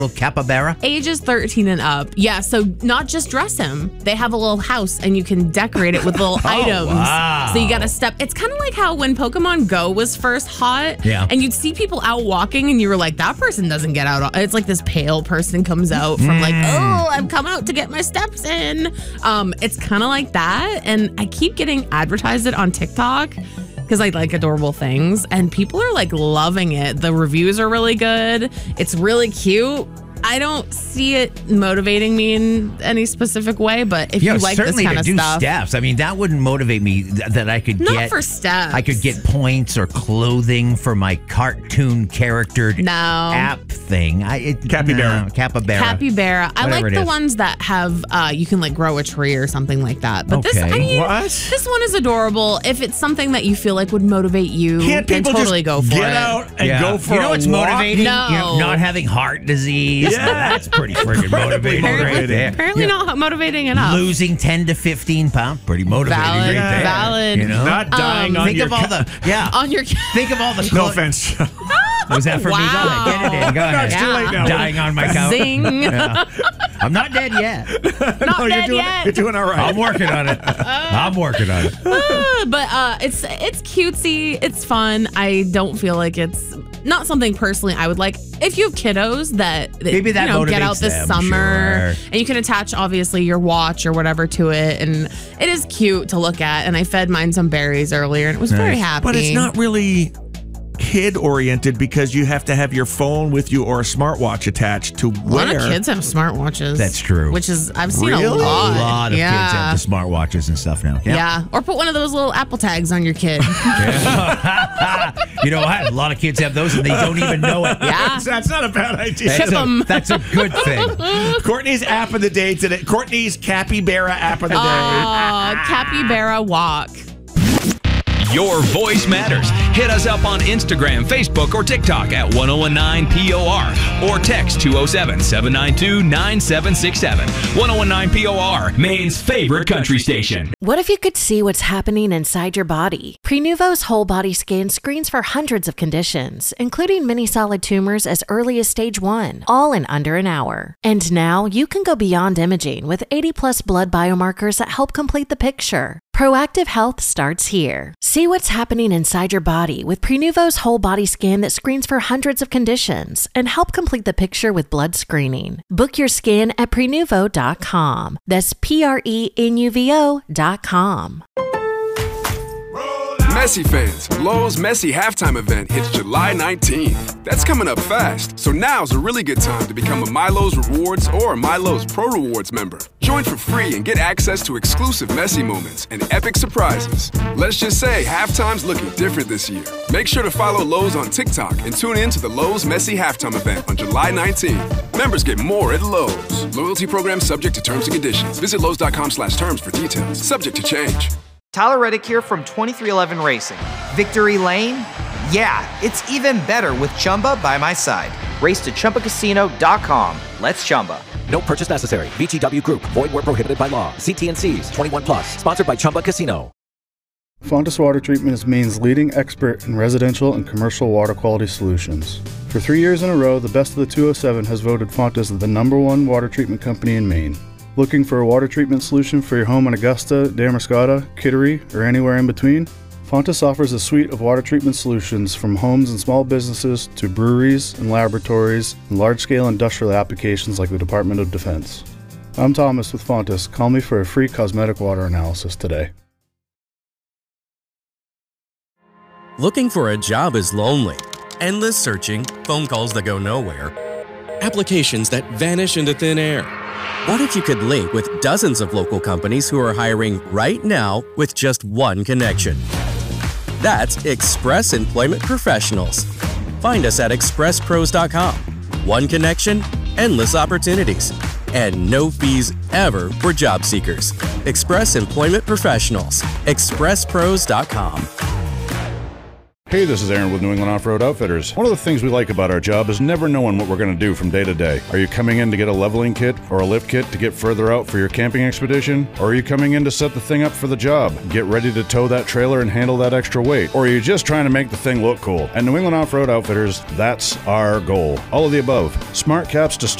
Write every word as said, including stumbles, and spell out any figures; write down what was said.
Little capybara? Ages thirteen and up. Yeah, so not just dress him. They have a little house and you can decorate it with little oh, items. Wow. So you got to step. It's kind of like how when Pokemon Go was first hot yeah. and you'd see people out walking and you were like, that person doesn't get out. It's like this pale person comes out from mm. like, oh, I've come out to get my steps in. Um, it's kind of like that. And I keep getting advertised it on TikTok because I like adorable things and people are like loving it. The reviews are really good. It's really cute. I don't see it motivating me in any specific way, but if yeah, you like this kind of do stuff. steps. I mean, that wouldn't motivate me th- that I could Not get. for steps. I could get points or clothing for my cartoon character no. app thing. I, it, Capybara. No, capybara. Capybara. I Whatever like the is. ones that have, uh, you can like grow a tree or something like that. But this, Okay. I mean, What? this one is adorable. If it's something that you feel like would motivate you, Can't then people totally just go for get it. out and Yeah. go for You know a what's walk? motivating? No. You know, not having heart disease. Yeah. That's pretty freaking motivating right there. Apparently Yeah. not motivating enough. Losing ten to fifteen pounds, pretty motivating Valid, right there. valid. You know? Not dying Um, on Think your of all the, yeah. On your Think of all the No clo- offense. Was that for me? Go Wow. ahead. Get it in. Go No, ahead. it's too late now. Dying on my couch. Zing. Yeah. I'm not dead yet. Not no, dead you're doing, yet. You're doing all right. I'm working on it. I'm working on it. Uh, but uh, it's it's cutesy. It's fun. I don't feel like it's not something personally I would like. If you have kiddos that, that Maybe that you know, get motivates out this them, summer, sure. and you can attach obviously your watch or whatever to it, and it is cute to look at. And I fed mine some berries earlier, and it was very Nice. happy. But it's not really kid oriented because you have to have your phone with you or a smartwatch attached to A lot wear. of kids have smartwatches. That's true. Which is I've seen Really? a lot. A lot of yeah. kids have the smartwatches and stuff now. Yeah. Yeah, or put one of those little Apple tags on your kid. You know what? A lot of kids have those and they don't even know it. Yeah. That's not a bad idea. Chip That's a, 'em. that's a good thing. Courtney's app of the day today. Courtney's Capybara app of the day. Oh, capybara walk. Your voice matters. Hit us up on Instagram, Facebook, or TikTok at one oh one nine P O R or text two oh seven, seven nine two, nine seven six seven. one oh one nine P O R, Maine's favorite country station. What if you could see what's happening inside your body? Prenuvo's whole body scan screens for hundreds of conditions, including many solid tumors as early as stage one, all in under an hour. And now you can go beyond imaging with eighty plus blood biomarkers that help complete the picture. Proactive health starts here. See what's happening inside your body with Prenuvo's whole body scan that screens for hundreds of conditions and help complete the picture with blood screening. Book your scan at prenuvo dot com. That's P R E N U V O dot com. Messi fans, Lowe's Messi halftime event hits July nineteenth. That's coming up fast, so now's a really good time to become a MyLowe's Rewards or a MyLowe's Pro Rewards member. Join for free and get access to exclusive Messi moments and epic surprises. Let's just say halftime's looking different this year. Make sure to follow Lowe's on TikTok and tune in to the Lowe's Messi halftime event on July nineteenth. Members get more at Lowe's. Loyalty program subject to terms and conditions. Visit Lowe's dot com slash terms for details. Subject to change. Tyler Reddick here from twenty-three eleven Racing. Victory Lane? Yeah, it's even better with Chumba by my side. Race to Chumba Casino dot com. Let's Chumba. No purchase necessary. V G W Group. Void where prohibited by law. See T and C's. twenty-one plus. Sponsored by Chumba Casino. Fontis Water Treatment is Maine's leading expert in residential and commercial water quality solutions. For three years in a row, the Best of the two oh seven has voted Fontis the number one water treatment company in Maine. Looking for a water treatment solution for your home in Augusta, Damariscotta, Kittery, or anywhere in between? Fontis offers a suite of water treatment solutions from homes and small businesses to breweries and laboratories and large-scale industrial applications like the Department of Defense. I'm Thomas with Fontis. Call me for a free cosmetic water analysis today. Looking for a job is lonely. Endless searching, phone calls that go nowhere, applications that vanish into thin air. What if you could link with dozens of local companies who are hiring right now with just one connection? That's Express Employment Professionals. Find us at express pros dot com. One connection, endless opportunities, and no fees ever for job seekers. Express Employment Professionals. express pros dot com. Hey, this is Aaron with New England Off-Road Outfitters. One of the things we like about our job is never knowing what we're going to do from day to day. Are you coming in to get a leveling kit or a lift kit to get further out for your camping expedition? Or are you coming in to set the thing up for the job, get ready to tow that trailer and handle that extra weight? Or are you just trying to make the thing look cool? At New England Off-Road Outfitters, that's our goal. All of the above. Smart caps to start